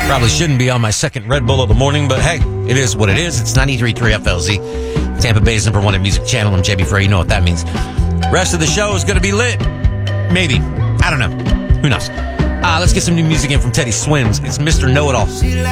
Probably shouldn't be on my second Red Bull of the morning, but hey, it is what it is. It's 93.3 FLZ, Tampa Bay's #1 music channel. I'm JB Frey. You know what that means. Rest of the show is going to be lit. Maybe. I don't know. Who knows? Let's get some new music in from Teddy Swims. It's Mr. Know-It-All.